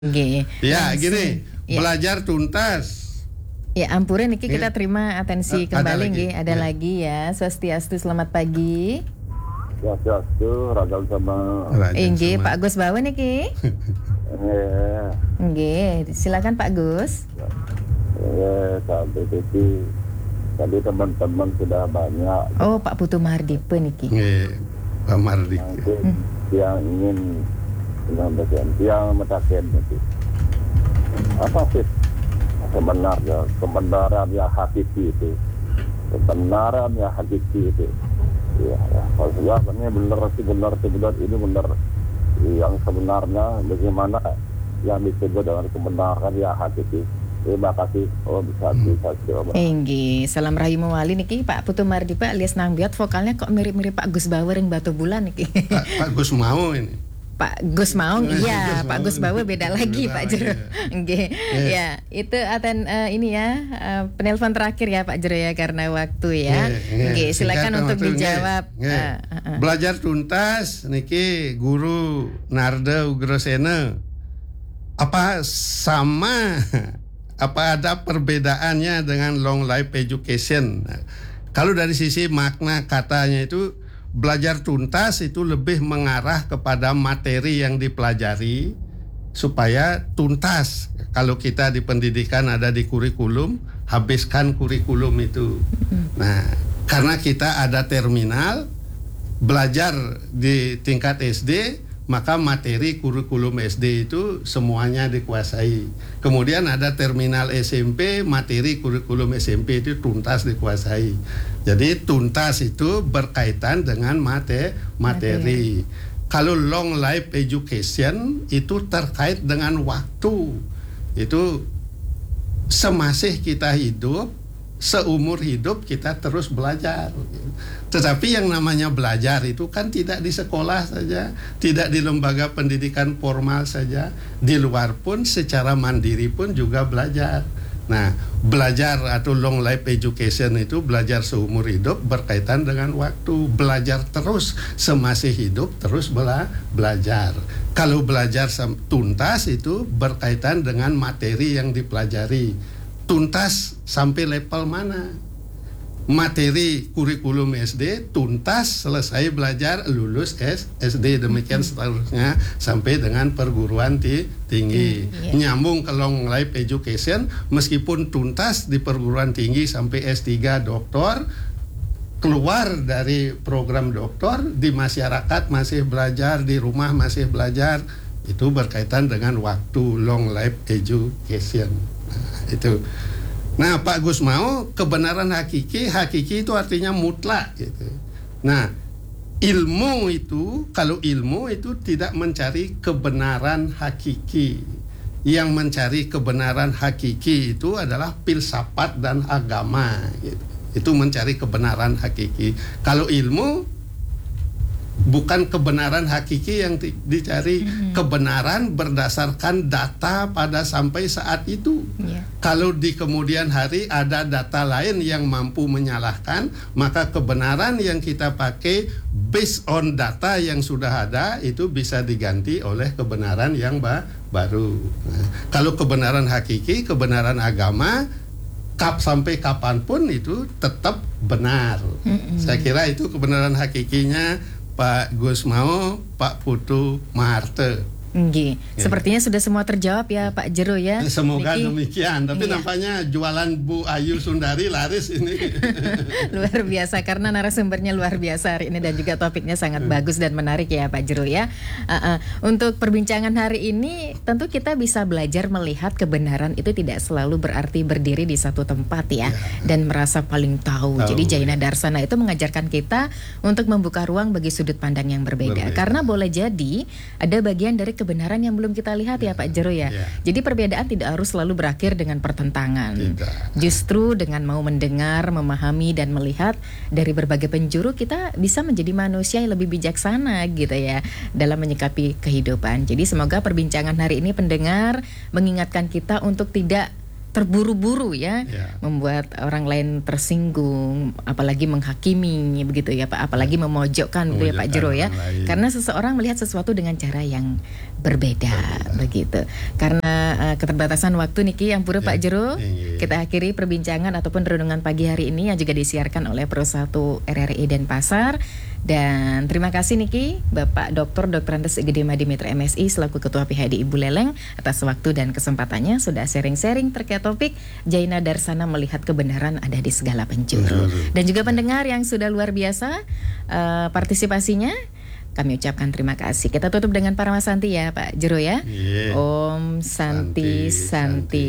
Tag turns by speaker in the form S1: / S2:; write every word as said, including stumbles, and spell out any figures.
S1: G.
S2: Ya,
S1: Langsung.
S2: gini,
S1: Ya.
S2: belajar tuntas.
S1: Ya ampuran niki kita
S2: Ya.
S1: terima atensi
S2: A- ada
S1: kembali
S2: lagi.
S1: nggih, ada
S2: Ya.
S1: lagi ya. Swastiastu, selamat pagi.
S3: Swastiastu, ragam sama
S2: Raja
S1: Nggih,
S2: sama-
S1: Pak Gus Bawa niki.
S3: eh,
S1: Nggih, silakan Pak Gus.
S3: eh, sampai tadi tadi teman-teman sudah banyak
S1: Oh, Pak Putu Mahardipe niki.
S2: Nggih, Pak Mardik.
S3: mungkin yang ingin menyampaikan, yang mentaken nanti. Apa sih sebenarnya kebenaran yang hakiki itu? Kebenaran yang hakiki itu. Ya, ya. Kalau sebenarnya benar sih benar sih benar ini benar yang sebenarnya bagaimana yang disebut dengan kebenaran yang hakiki. Terima kasih. Oh bisa bisa coba.
S1: Nggih, salam rahayu mawali niki Pak Putu Mahardipe alias Nangbiat, vokalnya kok mirip-mirip Pak Gus Bawa ring Batu Bulan niki.
S2: Pak, Pak Gus mau ini.
S1: Pak Gus Maung,
S2: Gus
S1: iya, Pak
S2: Maung.
S1: Gus Bawa beda lagi
S2: Beda
S1: Pak
S2: lagi,
S1: Jero.
S2: ya.
S1: Nggih. Ya, itu aten eh, ini ya eh, penelpon terakhir ya Pak Jero ya karena waktu ya.
S2: Nggih, nggih.
S1: Nggih, silakan
S2: Singkat
S1: untuk
S2: waktu,
S1: dijawab.
S2: nggih, nggih.
S1: Eh, eh, eh.
S2: Belajar tuntas niki guru Narda Ugrosena. Apa sama apa ada perbedaannya dengan long life education? Nah, kalau dari sisi makna katanya itu belajar tuntas itu lebih mengarah kepada materi yang dipelajari supaya tuntas. Kalau kita di pendidikan ada di kurikulum, habiskan kurikulum itu. Nah, karena kita ada terminal belajar di tingkat S D, maka materi kurikulum S D itu semuanya dikuasai. Kemudian ada terminal S M P, materi kurikulum S M P itu tuntas dikuasai. Jadi tuntas itu berkaitan dengan mate, materi. Kalau long life education itu terkait dengan waktu. Itu semasih kita hidup, seumur hidup kita terus belajar. Tetapi yang namanya belajar itu kan tidak di sekolah saja, tidak di lembaga pendidikan formal saja, di luar pun secara mandiri pun juga belajar. Nah, belajar atau long life education itu belajar seumur hidup berkaitan dengan waktu, belajar terus semasih hidup terus bela belajar. Kalau belajar tuntas itu berkaitan dengan materi yang dipelajari. Tuntas sampai level mana? Materi kurikulum S D tuntas selesai belajar lulus S, SD demikian seterusnya sampai dengan perguruan ti, tinggi.
S1: Hmm, yeah.
S2: Nyambung ke long life education meskipun tuntas di perguruan tinggi sampai S tiga doktor, keluar dari program doktor di masyarakat masih belajar, di rumah masih belajar, itu berkaitan dengan waktu long life education. Nah, itu. Nah, Pak Gus mau kebenaran hakiki, hakiki itu artinya mutlak gitu. Nah, ilmu itu, kalau ilmu itu tidak mencari kebenaran hakiki. Yang mencari kebenaran hakiki itu adalah filsafat dan agama gitu. Itu mencari kebenaran hakiki. Kalau ilmu bukan kebenaran hakiki yang di- dicari, mm-hmm. kebenaran berdasarkan data pada sampai saat itu.
S1: Yeah.
S2: Kalau di kemudian hari ada data lain yang mampu menyalahkan, maka kebenaran yang kita pakai based on data yang sudah ada itu bisa diganti oleh kebenaran yang ba- baru. Nah, kalau kebenaran hakiki, kebenaran agama, kap sampai kapanpun itu tetap benar. Mm-hmm. Saya kira itu kebenaran hakikinya Pak Gus Mau, Pak Putu Maharte.
S1: Nggih,
S2: Ya.
S1: sepertinya sudah semua terjawab ya Pak Jero ya.
S2: Semoga
S1: Niki,
S2: demikian. Tapi
S1: iya.
S2: nampaknya jualan Bu Ayu Sundari laris ini.
S1: luar biasa karena narasumbernya luar biasa hari ini dan juga topiknya sangat bagus dan menarik ya Pak Jero ya. Uh-uh. Untuk perbincangan hari ini tentu kita bisa belajar melihat kebenaran itu tidak selalu berarti berdiri di satu tempat ya,
S2: Ya.
S1: dan merasa paling tahu.
S2: Tahu,
S1: Jadi Jaina
S2: ya.
S1: Darsana itu mengajarkan kita untuk membuka ruang bagi sudut pandang yang berbeda.
S2: Berbeda.
S1: Karena boleh jadi ada bagian dari kebenaran yang belum kita lihat ya Pak Jero ya.
S2: Ya.
S1: Jadi perbedaan tidak harus selalu berakhir dengan pertentangan.
S2: Tidak.
S1: Justru dengan mau mendengar, memahami dan melihat dari berbagai penjuru kita bisa menjadi manusia yang lebih bijaksana gitu ya dalam menyikapi kehidupan. Jadi semoga perbincangan hari ini pendengar mengingatkan kita untuk tidak terburu-buru ya,
S2: Ya.
S1: membuat orang lain tersinggung, apalagi menghakimi begitu ya Pak, apalagi memojokkan gitu ya Pak Jero ya.
S2: Memojokkan orang lain.
S1: Karena seseorang melihat sesuatu dengan cara yang berbeda, begitu. Karena uh, keterbatasan waktu niki yang pura
S2: Ya,
S1: Pak Jero,
S2: iya.
S1: kita akhiri perbincangan ataupun renungan pagi hari ini yang juga disiarkan oleh Pro satu R R I Denpasar. Dan terima kasih niki Bapak Doktor Doktor Andes Gede Madi Mitra M Si selaku Ketua P H D Ibu Leleng atas waktu dan kesempatannya sudah sharing-sharing terkait topik Jaina Darsana melihat kebenaran ada di segala penjuru. Dan juga pendengar yang sudah luar biasa uh, partisipasinya. Kami ucapkan terima kasih. Kita tutup dengan Paramasanti ya Pak Jero ya.
S2: Iya.
S1: Om Santi
S2: Santi,
S1: Santi.